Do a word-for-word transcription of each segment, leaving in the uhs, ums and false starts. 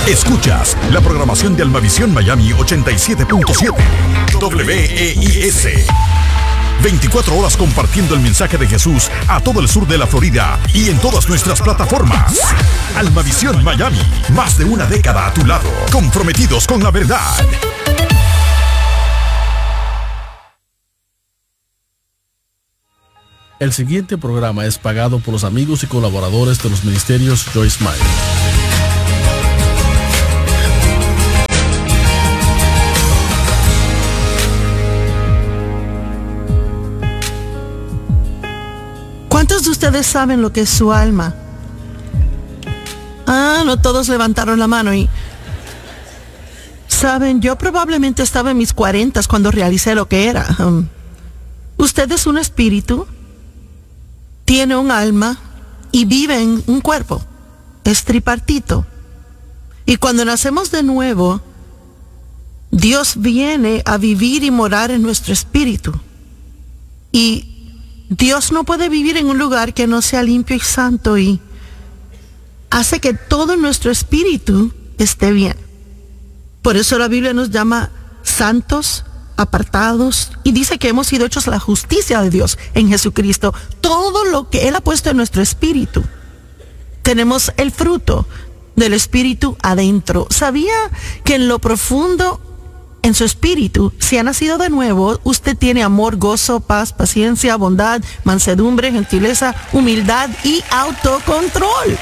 Escuchas la programación de Almavisión Miami ochenta y siete punto siete W E I S. veinticuatro horas compartiendo el mensaje de Jesús a todo el sur de la Florida y en todas nuestras plataformas. Almavisión Miami, más de una década a tu lado, comprometidos con la verdad. El siguiente programa es pagado por los amigos y colaboradores de los ministerios Joyce Meyer. ¿Cuántos de ustedes saben lo que es su alma? Ah, no todos levantaron la mano y... Saben, yo probablemente estaba en mis cuarentas cuando realicé lo que era. Um, usted es un espíritu, tiene un alma y vive en un cuerpo. Es tripartito. Y cuando nacemos de nuevo, Dios viene a vivir y morar en nuestro espíritu. Y Dios no puede vivir en un lugar que no sea limpio y santo, y hace que todo nuestro espíritu esté bien. Por eso la Biblia nos llama santos, apartados, y dice que hemos sido hechos la justicia de Dios en Jesucristo. Todo lo que Él ha puesto en nuestro espíritu, tenemos el fruto del espíritu adentro. ¿Sabía que en lo profundo, en su espíritu, si ha nacido de nuevo, usted tiene amor, gozo, paz, paciencia, bondad, mansedumbre, gentileza, humildad y autocontrol?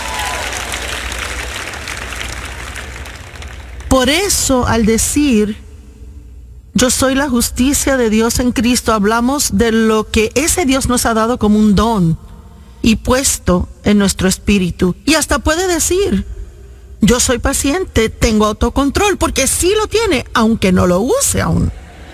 Por eso, al decir yo soy la justicia de Dios en Cristo, hablamos de lo que ese Dios nos ha dado como un don y puesto en nuestro espíritu. Y hasta puede decir, yo soy paciente, tengo autocontrol, porque sí lo tiene, aunque no lo use aún.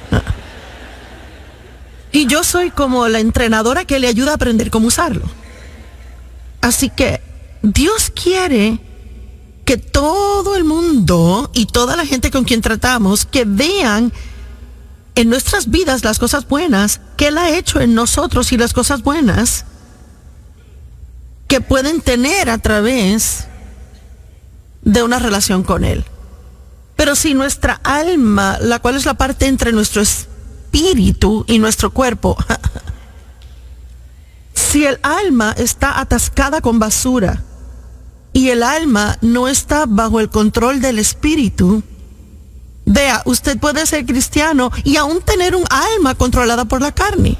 Y yo soy como la entrenadora que le ayuda a aprender cómo usarlo. Así que Dios quiere que todo el mundo y toda la gente con quien tratamos, que vean en nuestras vidas las cosas buenas que Él ha hecho en nosotros, y las cosas buenas que pueden tener a través de una relación con Él. Pero si nuestra alma, la cual es la parte entre nuestro espíritu y nuestro cuerpo, si el alma está atascada con basura y el alma no está bajo el control del espíritu, vea, usted puede ser cristiano y aún tener un alma controlada por la carne.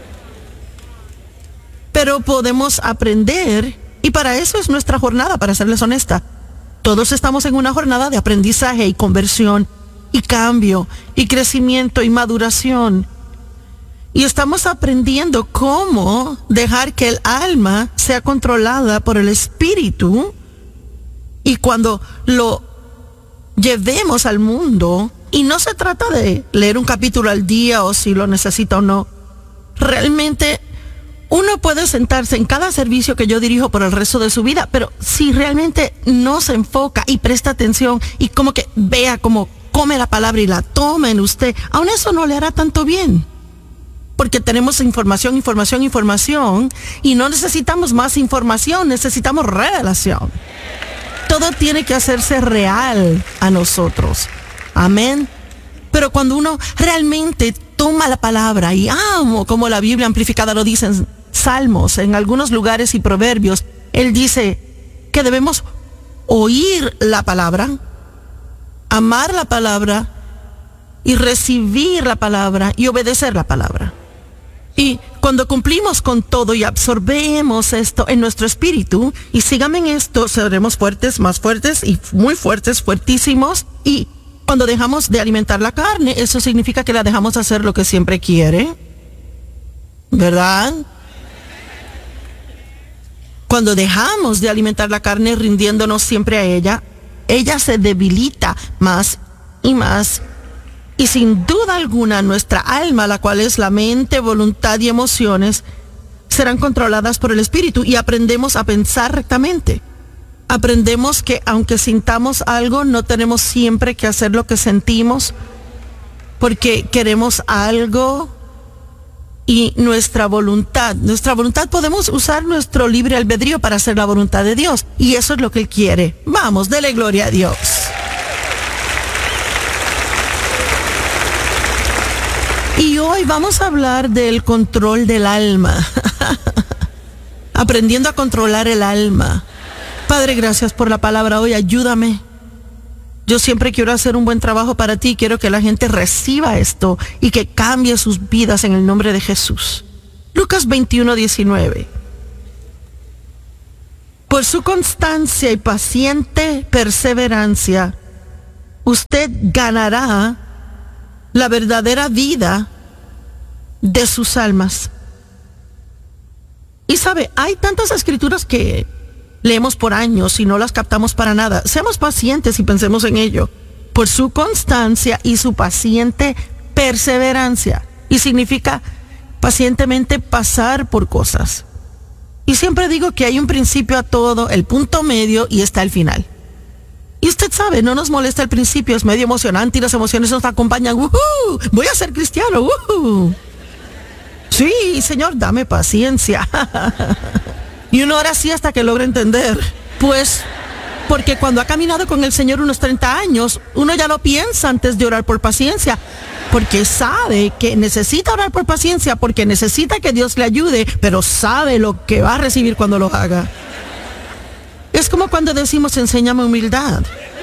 Pero podemos aprender, y para eso es nuestra jornada, para serles honesta. Todos estamos en una jornada de aprendizaje y conversión y cambio y crecimiento y maduración. Y estamos aprendiendo cómo dejar que el alma sea controlada por el espíritu, y cuando lo llevemos al mundo, y no se trata de leer un capítulo al día o si lo necesita o no. Realmente uno puede sentarse en cada servicio que yo dirijo por el resto de su vida, pero si realmente no se enfoca y presta atención y como que vea cómo come la palabra y la toma en usted, aún eso no le hará tanto bien. Porque tenemos información, información, información, y no necesitamos más información, necesitamos revelación. Todo tiene que hacerse real a nosotros. Amén. Pero cuando uno realmente toma la palabra, y amo como la Biblia amplificada lo dice en Salmos, en algunos lugares, y Proverbios, Él dice que debemos oír la palabra, amar la palabra, y recibir la palabra, y obedecer la palabra. Y cuando cumplimos con todo y absorbemos esto en nuestro espíritu, y síganme en esto, seremos fuertes, más fuertes, y muy fuertes, fuertísimos. Y cuando dejamos de alimentar la carne, eso significa que la dejamos hacer lo que siempre quiere, ¿verdad? Cuando dejamos de alimentar la carne rindiéndonos siempre a ella, ella se debilita más y más. Y sin duda alguna nuestra alma, la cual es la mente, voluntad y emociones, serán controladas por el espíritu, y aprendemos a pensar rectamente. Aprendemos que aunque sintamos algo, no tenemos siempre que hacer lo que sentimos porque queremos algo y nuestra voluntad. Nuestra voluntad, podemos usar nuestro libre albedrío para hacer la voluntad de Dios. Y eso es lo que Él quiere. Vamos, dele gloria a Dios. Y hoy vamos a hablar del control del alma. Aprendiendo a controlar el alma. Padre, gracias por la palabra hoy. Ayúdame. Yo siempre quiero hacer un buen trabajo para ti. Quiero que la gente reciba esto y que cambie sus vidas en el nombre de Jesús. Lucas veintiuno, diecinueve. Por su constancia y paciente perseverancia, usted ganará la verdadera vida de sus almas. Y sabe, hay tantas escrituras que leemos por años y no las captamos para nada. Seamos pacientes y pensemos en ello. Por su constancia y su paciente perseverancia. Y significa pacientemente pasar por cosas. Y siempre digo que hay un principio a todo, el punto medio y está el final. Y usted sabe, no nos molesta el principio, es medio emocionante y las emociones nos acompañan. ¡Woohoo! Voy a ser cristiano. ¡Woohoo! Sí, Señor, dame paciencia. Y uno ora así hasta que logra entender. Pues, porque cuando ha caminado con el Señor unos treinta años, uno ya lo piensa antes de orar por paciencia. Porque sabe que necesita orar por paciencia, porque necesita que Dios le ayude, pero sabe lo que va a recibir cuando lo haga. Es como cuando decimos, enséñame humildad.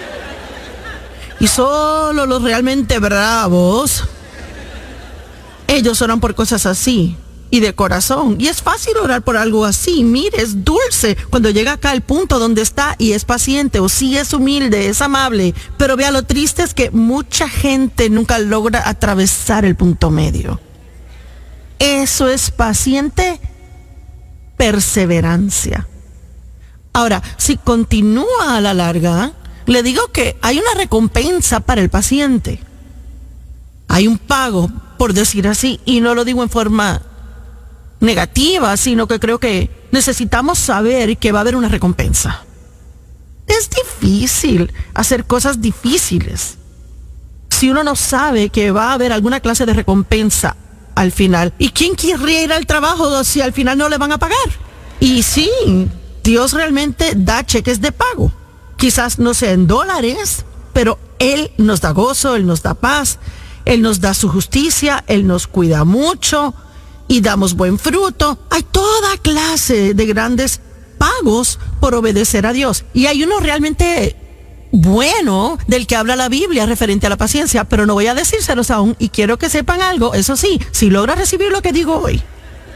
Y solo los realmente bravos, ellos oran por cosas así. Y de corazón. Y es fácil orar por algo así. Mire, es dulce cuando llega acá al punto donde está y es paciente, o sí es humilde, es amable. Pero vea, lo triste es que mucha gente nunca logra atravesar el punto medio. Eso es paciente perseverancia. Ahora, si continúa a la larga, le digo que hay una recompensa para el paciente. Hay un pago, por decir así, y no lo digo en forma negativa, sino que creo que necesitamos saber que va a haber una recompensa. Es difícil hacer cosas difíciles si uno no sabe que va a haber alguna clase de recompensa al final. ¿Y quién querría ir al trabajo si al final no le van a pagar? Y sí, Dios realmente da cheques de pago. Quizás no sea en dólares, pero Él nos da gozo, Él nos da paz, Él nos da su justicia, Él nos cuida mucho y damos buen fruto. Hay toda clase de grandes pagos por obedecer a Dios. Y hay uno realmente bueno del que habla la Biblia referente a la paciencia, pero no voy a decírselos aún y quiero que sepan algo. Eso sí, si logra recibir lo que digo hoy.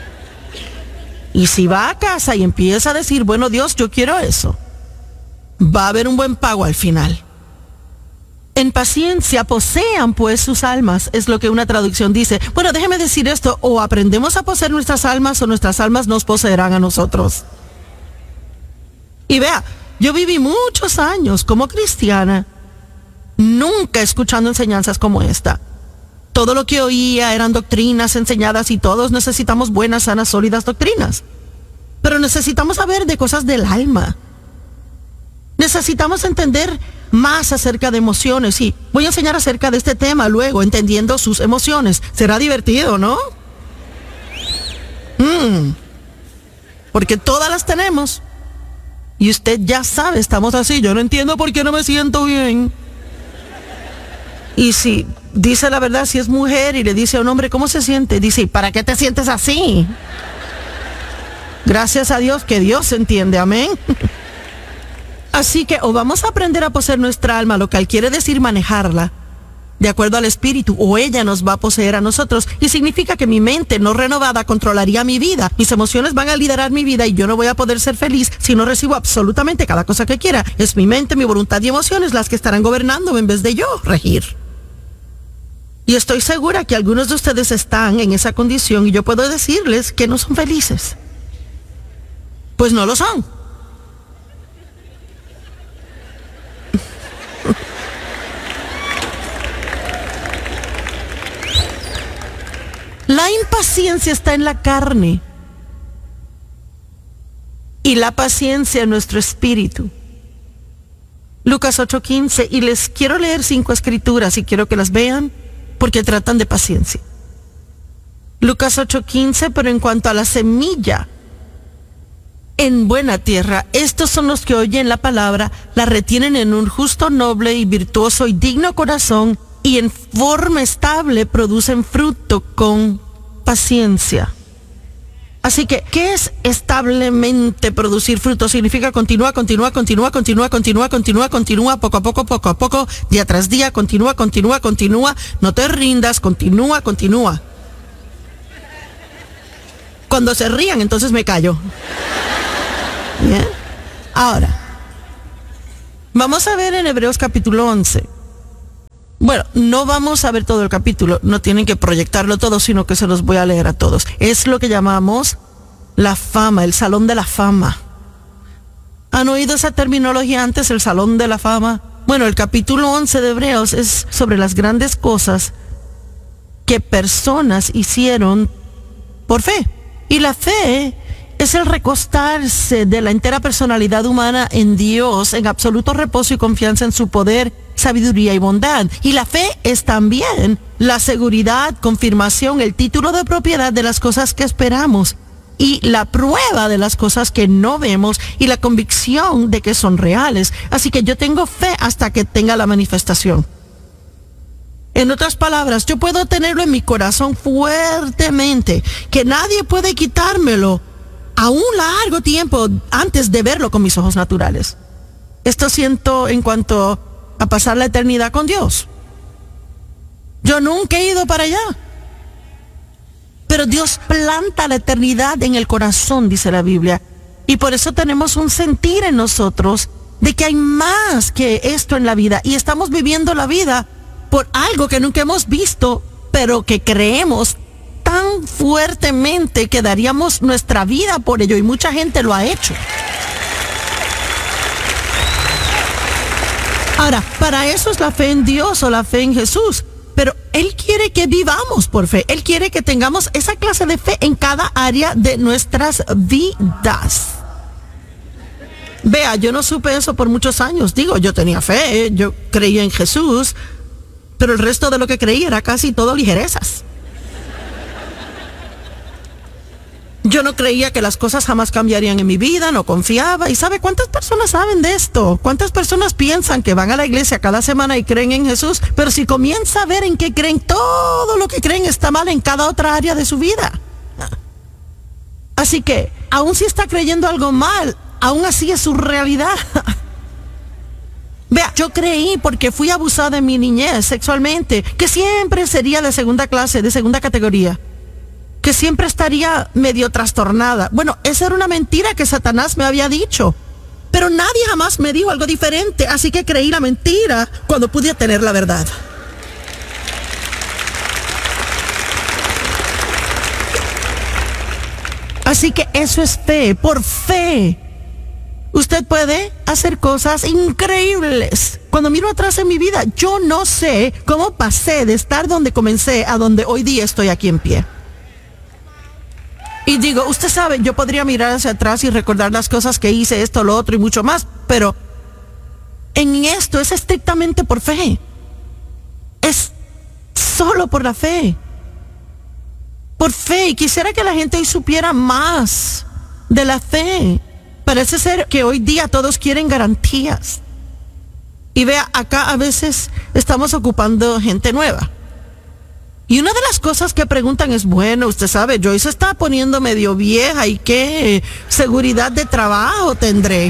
Y si va a casa y empieza a decir, bueno, Dios, yo quiero eso, va a haber un buen pago al final. En paciencia posean pues sus almas, es lo que una traducción dice. Bueno, déjeme decir esto, o aprendemos a poseer nuestras almas o nuestras almas nos poseerán a nosotros. Y vea, yo viví muchos años como cristiana, nunca escuchando enseñanzas como esta. Todo lo que oía eran doctrinas enseñadas y todos necesitamos buenas, sanas, sólidas doctrinas. Pero necesitamos saber de cosas del alma. Necesitamos entender más acerca de emociones. Y voy a enseñar acerca de este tema luego, entendiendo sus emociones. Será divertido, ¿no? Mm. Porque todas las tenemos. Y usted ya sabe, estamos así. Yo no entiendo por qué no me siento bien. Y si dice la verdad, si es mujer y le dice a un hombre, ¿cómo se siente? Dice, ¿para qué te sientes así? Gracias a Dios que Dios entiende, amén. Así que o vamos a aprender a poseer nuestra alma, lo que quiere decir manejarla, de acuerdo al Espíritu, o ella nos va a poseer a nosotros. Y significa que mi mente no renovada controlaría mi vida. Mis emociones van a liderar mi vida y yo no voy a poder ser feliz si no recibo absolutamente cada cosa que quiera. Es mi mente, mi voluntad y emociones las que estarán gobernando en vez de yo regir. Y estoy segura que algunos de ustedes están en esa condición y yo puedo decirles que no son felices. Pues no lo son. La impaciencia está en la carne y la paciencia en nuestro espíritu. Lucas ocho quince, y les quiero leer cinco escrituras y quiero que las vean porque tratan de paciencia. Lucas ocho quince, pero en cuanto a la semilla en buena tierra, estos son los que oyen la palabra, la retienen en un justo, noble y virtuoso y digno corazón, y en forma estable producen fruto con paciencia. Así que, ¿qué es establemente producir fruto? Significa continúa, continúa, continúa, continúa, continúa, continúa, continúa, poco a poco, poco a poco, día tras día, continúa, continúa, continúa, no te rindas, continúa, continúa. Cuando se rían, entonces me callo. Bien. Ahora, vamos a ver en Hebreos capítulo once. Bueno, no vamos a ver todo el capítulo, no tienen que proyectarlo todo, sino que se los voy a leer a todos. Es lo que llamamos la fama, el salón de la fama. ¿Han oído esa terminología antes, el salón de la fama? Bueno, el capítulo once de Hebreos es sobre las grandes cosas que personas hicieron por fe. Y la fe es el recostarse de la entera personalidad humana en Dios, en absoluto reposo y confianza en su poder, sabiduría y bondad. Y la fe es también la seguridad, confirmación, el título de propiedad de las cosas que esperamos y la prueba de las cosas que no vemos y la convicción de que son reales. Así que yo tengo fe hasta que tenga la manifestación. En otras palabras, yo puedo tenerlo en mi corazón fuertemente, que nadie puede quitármelo a un largo tiempo antes de verlo con mis ojos naturales. Esto siento en cuanto a pasar la eternidad con Dios. Yo nunca he ido para allá. Pero Dios planta la eternidad en el corazón, dice la Biblia. Y por eso tenemos un sentir en nosotros de que hay más que esto en la vida. Y estamos viviendo la vida por algo que nunca hemos visto, pero que creemos tan fuertemente que daríamos nuestra vida por ello. Y mucha gente lo ha hecho. Ahora, para eso es la fe en Dios o la fe en Jesús. Pero Él quiere que vivamos por fe. Él quiere que tengamos esa clase de fe en cada área de nuestras vidas. Vea, yo no supe eso por muchos años. Digo, yo tenía fe, yo creía en Jesús, pero el resto de lo que creía era casi todo ligerezas. Yo no creía que las cosas jamás cambiarían en mi vida, no confiaba. ¿Y sabe cuántas personas saben de esto? ¿Cuántas personas piensan que van a la iglesia cada semana y creen en Jesús? Pero si comienza a ver en qué creen, todo lo que creen está mal en cada otra área de su vida. Así que, aun si está creyendo algo mal, aún así es su realidad. Vea, yo creí porque fui abusada en mi niñez sexualmente, que siempre sería de segunda clase, de segunda categoría. Que siempre estaría medio trastornada. Bueno, esa era una mentira que Satanás me había dicho. Pero nadie jamás me dijo algo diferente, así que creí la mentira cuando pude tener la verdad. Así que eso es fe, por fe. Usted puede hacer cosas increíbles. Cuando miro atrás en mi vida, yo no sé cómo pasé de estar donde comencé a donde hoy día estoy aquí en pie. Y digo, usted sabe, yo podría mirar hacia atrás y recordar las cosas que hice, esto, lo otro y mucho más, pero en esto es estrictamente por fe. Es solo por la fe. Por fe. Y quisiera que la gente hoy supiera más de la fe. Parece ser que hoy día todos quieren garantías. Y vea, acá a veces estamos ocupando gente nueva. Y una de las cosas que preguntan es, bueno, usted sabe, Joyce se está poniendo medio vieja y qué seguridad de trabajo tendré.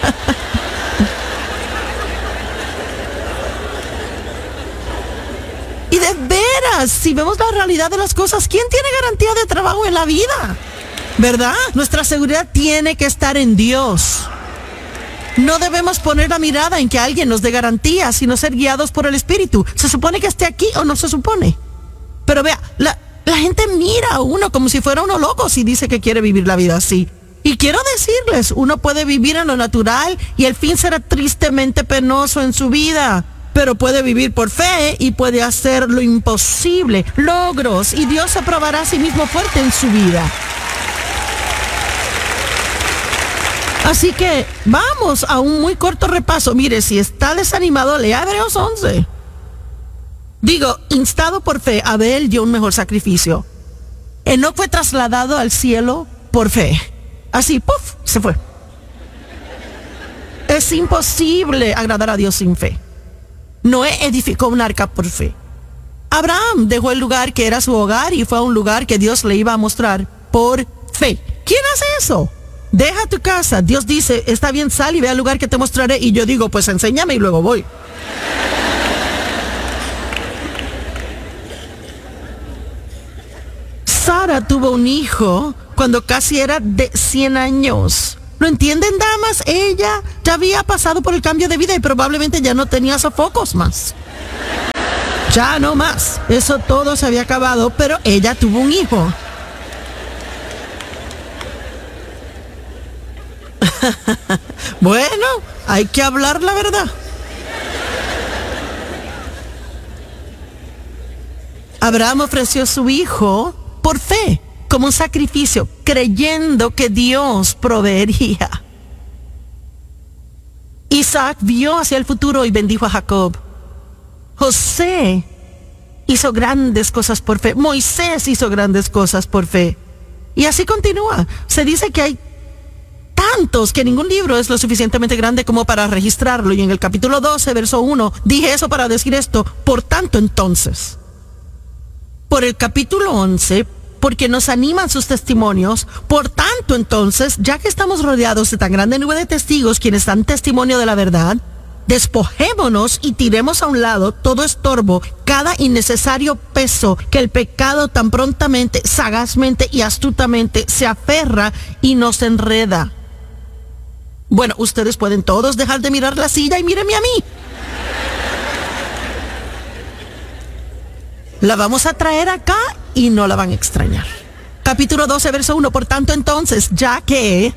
Y de veras, si vemos la realidad de las cosas, ¿quién tiene garantía de trabajo en la vida? ¿Verdad? Nuestra seguridad tiene que estar en Dios. No debemos poner la mirada en que alguien nos dé garantía, sino ser guiados por el Espíritu. ¿Se supone que esté aquí o no se supone? Pero vea, la, la gente mira a uno como si fuera uno loco si dice que quiere vivir la vida así. Y quiero decirles, uno puede vivir en lo natural y el fin será tristemente penoso en su vida. Pero puede vivir por fe y puede hacer lo imposible, logros, y Dios se probará a sí mismo fuerte en su vida. Así que vamos a un muy corto repaso. Mire, si está desanimado, lea Hebreos once. Digo, instado por fe, Abel dio un mejor sacrificio. Enoc fue trasladado al cielo por fe. Así, ¡puf!, se fue. Es imposible agradar a Dios sin fe. Noé edificó un arca por fe. Abraham dejó el lugar que era su hogar y fue a un lugar que Dios le iba a mostrar por fe. ¿Quién hace eso? Deja tu casa. Dios dice, está bien, sal y ve al lugar que te mostraré. Y yo digo, pues enséñame y luego voy. Sara tuvo un hijo cuando casi era de cien años. ¿Lo entienden, damas? Ella ya había pasado por el cambio de vida y probablemente ya no tenía sofocos más. Ya no más. Eso todo se había acabado, pero ella tuvo un hijo. Bueno, hay que hablar la verdad. Abraham ofreció su hijo por fe, como un sacrificio, creyendo que Dios proveería. Isaac vio hacia el futuro y bendijo a Jacob. José hizo grandes cosas por fe. Moisés hizo grandes cosas por fe. Y así continúa. Se dice que hay tantos que ningún libro es lo suficientemente grande como para registrarlo. Y en el capítulo doce, verso uno, dije eso para decir esto. Por tanto, entonces, por el capítulo once, porque nos animan sus testimonios, por tanto, entonces, ya que estamos rodeados de tan grande nube de testigos, quienes dan testimonio de la verdad, despojémonos y tiremos a un lado todo estorbo, cada innecesario peso que el pecado tan prontamente, sagazmente y astutamente se aferra y nos enreda. Bueno, ustedes pueden todos dejar de mirar la silla y mírenme a mí. La vamos a traer acá y no la van a extrañar. Capítulo doce, verso uno. Por tanto, entonces, ya que...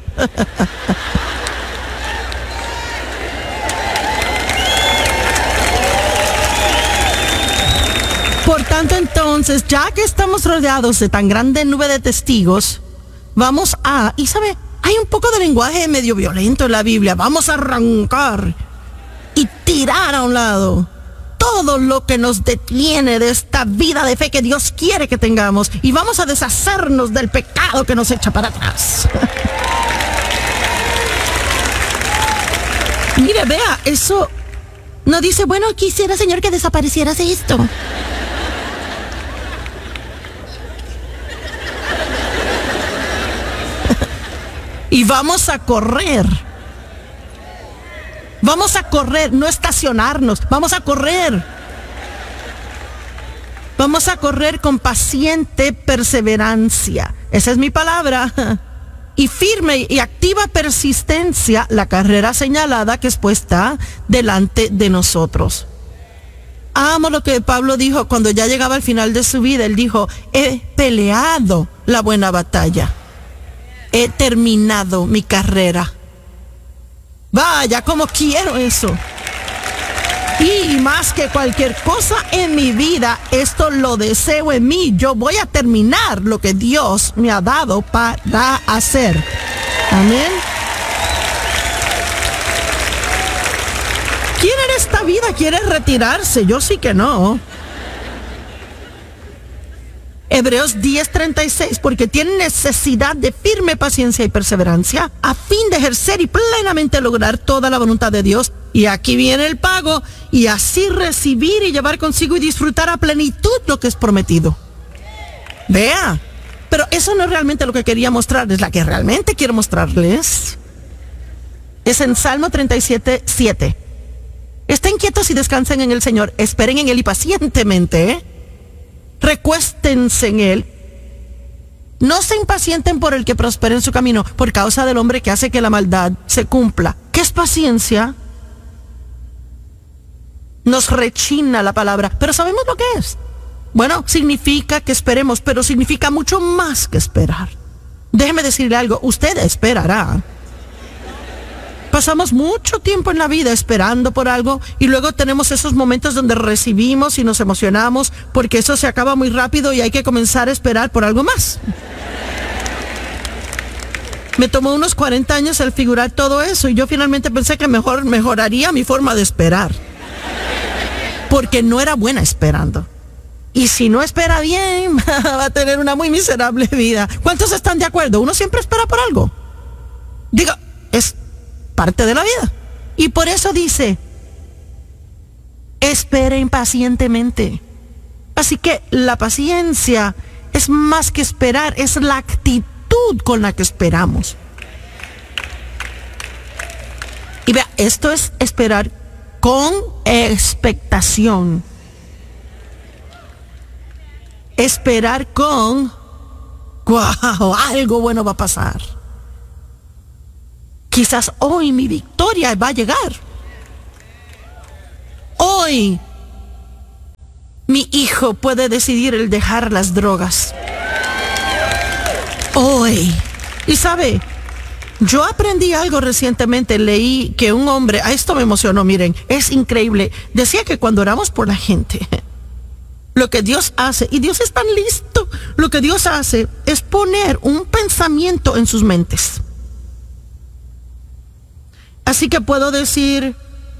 Por tanto, entonces, ya que estamos rodeados de tan grande nube de testigos, vamos a... Y sabe, hay un poco de lenguaje medio violento en la Biblia. Vamos a arrancar y tirar a un lado todo lo que nos detiene de esta vida de fe que Dios quiere que tengamos. Y vamos a deshacernos del pecado que nos echa para atrás. Mire, vea, eso no dice, bueno, quisiera, Señor, que desaparecieras esto. Y vamos a correr. Vamos a correr, no estacionarnos. Vamos a correr. Vamos a correr con paciente perseverancia. Esa es mi palabra. Y firme y activa persistencia la carrera señalada que es puesta delante de nosotros. Amo lo que Pablo dijo cuando ya llegaba al final de su vida. Él dijo, he peleado la buena batalla. He terminado mi carrera. Vaya, como quiero eso. Y más que cualquier cosa en mi vida, esto lo deseo en mí. Yo voy a terminar lo que Dios me ha dado para hacer. Amén. ¿Quién en esta vida quiere retirarse? Yo sí que no. Hebreos diez, treinta y seis, porque tienen necesidad de firme paciencia y perseverancia a fin de ejercer y plenamente lograr toda la voluntad de Dios. Y aquí viene el pago, y así recibir y llevar consigo y disfrutar a plenitud lo que es prometido. Vea, pero eso no es realmente lo que quería mostrarles. La que realmente quiero mostrarles es en Salmo treinta y siete, siete. Estén quietos y descansen en el Señor, esperen en Él y pacientemente, ¿eh? Recuéstense en Él. No se impacienten por el que prospere en su camino, por causa del hombre que hace que la maldad se cumpla. ¿Qué es paciencia? Nos rechina la palabra, pero ¿sabemos lo que es? Bueno, significa que esperemos, pero significa mucho más que esperar. Déjeme decirle algo, usted esperará. Pasamos mucho tiempo en la vida esperando por algo y luego tenemos esos momentos donde recibimos y nos emocionamos porque eso se acaba muy rápido y hay que comenzar a esperar por algo más. Me tomó unos cuarenta años el figurar todo eso y yo finalmente pensé que mejor mejoraría mi forma de esperar. Porque no era buena esperando. Y si no espera bien, va a tener una muy miserable vida. ¿Cuántos están de acuerdo? Uno siempre espera por algo. Diga, es parte de la vida. Y por eso dice, esperen pacientemente. Así que la paciencia es más que esperar, es la actitud con la que esperamos. Y vea, esto es esperar con expectación. Esperar con, wow, algo bueno va a pasar. Quizás hoy mi victoria va a llegar. Hoy mi hijo puede decidir el dejar las drogas. Hoy. Y sabe, yo aprendí algo recientemente, leí que un hombre, a esto me emocionó, miren, es increíble. Decía que cuando oramos por la gente, lo que Dios hace, y Dios es tan listo, lo que Dios hace es poner un pensamiento en sus mentes. Así que puedo decir,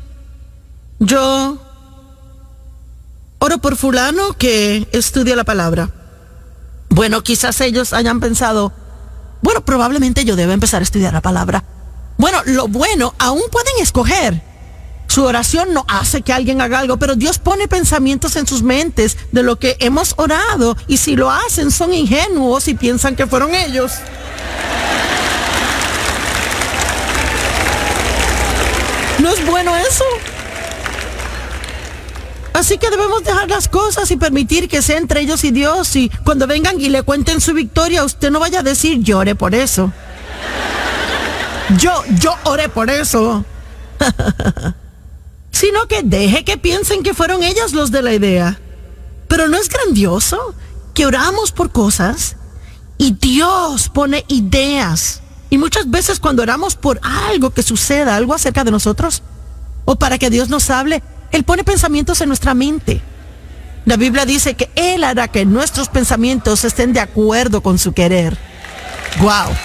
yo oro por fulano que estudia la palabra. Bueno, quizás ellos hayan pensado, bueno, probablemente yo debo empezar a estudiar la palabra. Bueno, lo bueno, aún pueden escoger. Su oración no hace que alguien haga algo, pero Dios pone pensamientos en sus mentes de lo que hemos orado, y si lo hacen son ingenuos y piensan que fueron ellos. ¿No es bueno eso? Así que debemos dejar las cosas y permitir que sea entre ellos y Dios, y cuando vengan y le cuenten su victoria, usted no vaya a decir, yo oré por eso. Yo, yo oré por eso. Sino que deje que piensen que fueron ellos los de la idea. Pero ¿no es grandioso que oramos por cosas y Dios pone ideas? Y muchas veces cuando oramos por algo que suceda, algo acerca de nosotros, o para que Dios nos hable, Él pone pensamientos en nuestra mente. La Biblia dice que Él hará que nuestros pensamientos estén de acuerdo con su querer. ¡Wow!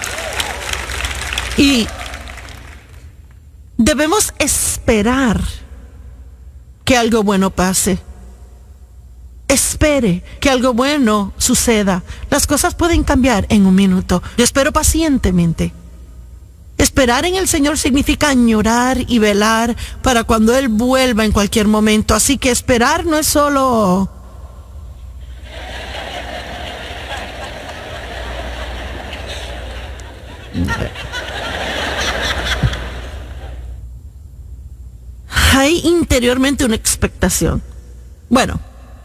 Y debemos esperar que algo bueno pase. Espere que algo bueno suceda. Las cosas pueden cambiar en un minuto. Yo espero pacientemente. Esperar en el Señor significa añorar y velar para cuando Él vuelva en cualquier momento. Así que esperar no es solo... Hay interiormente una expectación. Bueno,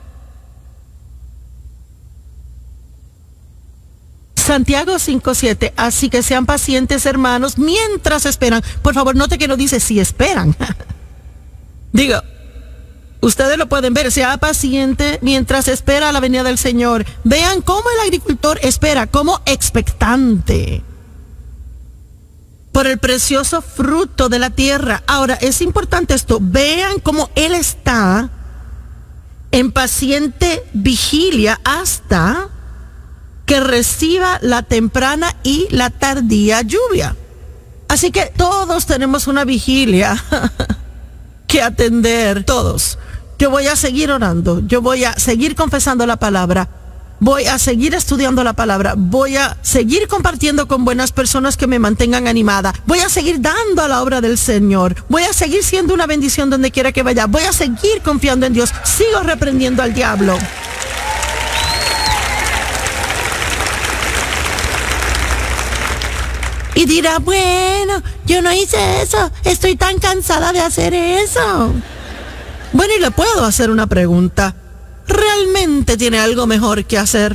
Santiago cinco siete, así que sean pacientes, hermanos, mientras esperan. Por favor, note que no dice si esperan. Digo, ustedes lo pueden ver, sea paciente mientras espera la venida del Señor. Vean cómo el agricultor espera, como expectante por el precioso fruto de la tierra. Ahora, es importante esto, vean cómo él está en paciente vigilia hasta que reciba la temprana y la tardía lluvia. Así que todos tenemos una vigilia que atender, todos. Yo voy a seguir orando, yo voy a seguir confesando la palabra, voy a seguir estudiando la palabra, voy a seguir compartiendo con buenas personas que me mantengan animada, voy a seguir dando a la obra del Señor, voy a seguir siendo una bendición donde quiera que vaya, voy a seguir confiando en Dios, sigo reprendiendo al diablo. Y dirá, bueno, yo no hice eso, estoy tan cansada de hacer eso. Bueno, y le puedo hacer una pregunta. ¿Realmente tiene algo mejor que hacer?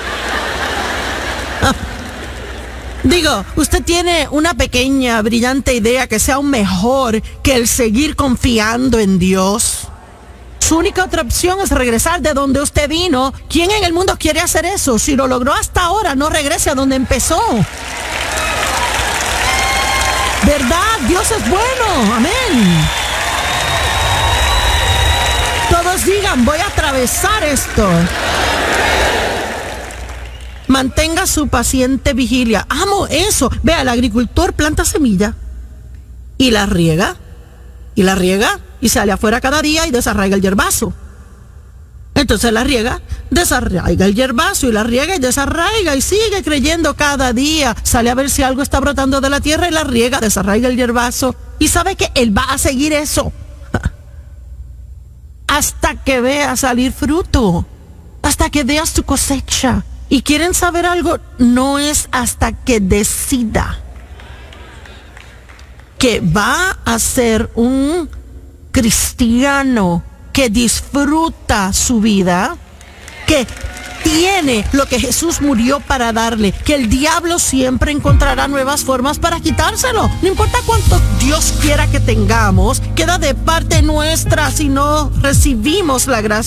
Ah. Digo, usted tiene una pequeña, brillante idea que sea aún mejor que el seguir confiando en Dios. Su única otra opción es regresar de donde usted vino. ¿Quién en el mundo quiere hacer eso? Si lo logró hasta ahora, no regrese a donde empezó. ¿Verdad? Dios es bueno. Amén. Todos digan, voy a atravesar esto. Mantenga su paciente vigilia. Amo eso. Vea, el agricultor planta semilla y la riega, y la riega, y sale afuera cada día y desarraiga el yerbazo. Entonces la riega, desarraiga el hierbazo y la riega y desarraiga y sigue creyendo cada día. Sale a ver si algo está brotando de la tierra y la riega, desarraiga el hierbazo. Y sabe que él va a seguir eso hasta que vea salir fruto, hasta que veas tu cosecha. Y quieren saber algo, no es hasta que decida que va a ser un cristiano que disfruta su vida, que tiene lo que Jesús murió para darle, que el diablo siempre encontrará nuevas formas para quitárselo. No importa cuánto Dios quiera que tengamos, queda de parte nuestra si no recibimos la gracia